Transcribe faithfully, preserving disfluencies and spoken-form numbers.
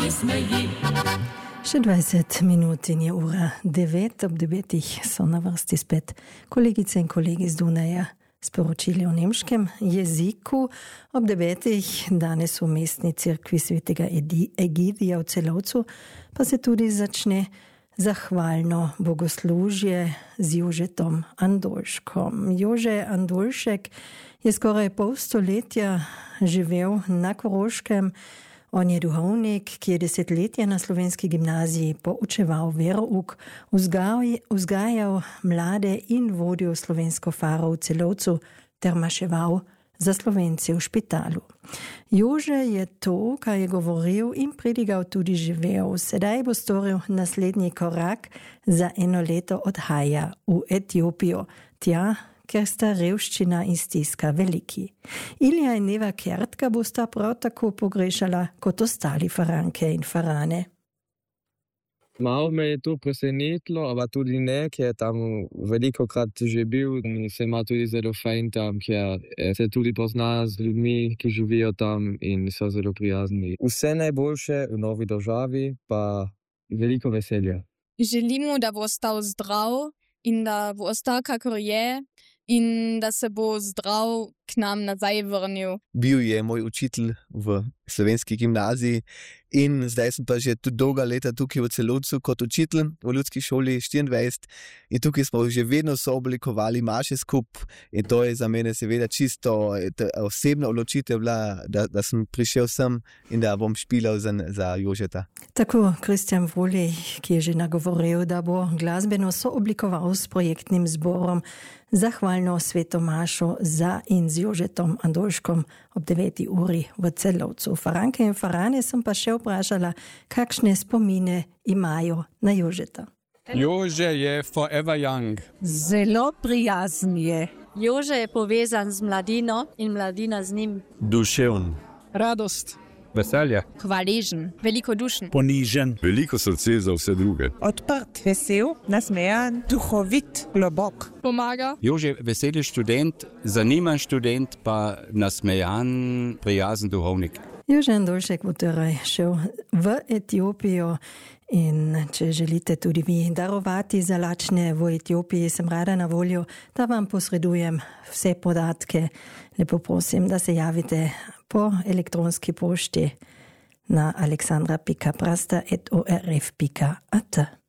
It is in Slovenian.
Še dvajset minut in je ura devet, ob devetih so na vrsti spet kolegice in kolegi z Dunaja sporočili o nemškem jeziku. Ob devetih danes v mestni cerkvi svetega Egidija v Celovcu pa se tudi začne zahvalno bogoslužje z Jožetom Andolškom. Jože Andolšek je skoraj pol stoletja živel na Koroškem. On je duhovnik, ki je desetletja na slovenski gimnaziji poučeval verouk, vzgaj, vzgajal mlade in vodil slovensko faro v Celovcu ter maševal za Slovence v špitalu. Jože je to, kar je govoril in predigal, tudi živel. Sedaj bo storil naslednji korak, za eno leto odhaja v Etiopijo, tja, ker sta revščina in stiska veliki. Ilja in Neva Kjertka bosta prav tako pogrešala kot ostali faranke in farane. Malo me je to presenetilo, a tudi ne, ker je tam veliko krat že bil in se ima tudi zelo fajn tam, ker se tudi pozna z ljudmi, ki živijo tam in so zelo prijazni. Vse najboljše v novi državi, pa veliko veselja. Želimo, da bo ostal zdrav in da bo ostal, kakor je, in da se bo zdrav k nam nazaj vrnil. Bil je moj učitelj v slovenski gimnaziji in zdaj sem pa že tudi dolga leta tukaj v Celovcu kot učitelj v ljudski šoli štiriindvajset in tukaj smo že vedno sooblikovali maše skup in to je za mene seveda čisto osebna odločitev bila, da, da sem prišel sem in da bom špilal za, za Jožeta. Tako Kristjan Volej, ki je že nagovoril, da bo glasbeno sooblikoval s projektnim zborom zahvalno sveto mašo za in z Jožetom Andolškom ob deveti uri v Celovcu. Faranke in farane sem pa še vprašala, kakšne spomine imajo na Jožeta. Jože je forever young. Zelo prijazen je. Jože je povezan z mladino in mladina z njim. Duševn. Radost. Veselje. Hvaležen, velikodušen. Ponižen. Veliko srce za vse druge. Odprt, vesel, nasmejan, duhovit, globok. Pomaga. Jože veseli študent, zaniman študent, pa nasmejan, prijazen duhovnik. Jože Andolšek bo torej šel v Etiopijo in če želite tudi vi darovati za lačne v Etiopiji, sem rada na voljo, da vam posredujem vse podatke. Lepo prosim, da se javite po elektronski pošti na aleksandra pika prasta at o r f pika a t.